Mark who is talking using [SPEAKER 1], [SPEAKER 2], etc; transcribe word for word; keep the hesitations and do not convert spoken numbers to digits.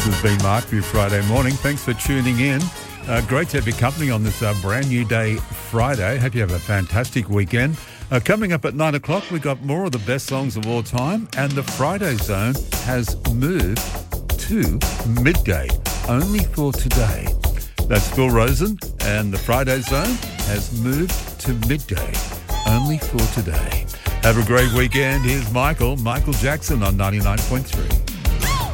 [SPEAKER 1] has been Mark for your Friday morning. Thanks for tuning in. Uh, great to have your company on this uh, brand new day, Friday. Hope you have a fantastic weekend. Uh, coming up at nine o'clock, we got more of the best songs of all time, and the Friday Zone has moved to midday, only for today. That's Phil Rosen, and the Friday Zone has moved to midday, only for today. Have a great weekend. Here's Michael, Michael Jackson on ninety-nine point three.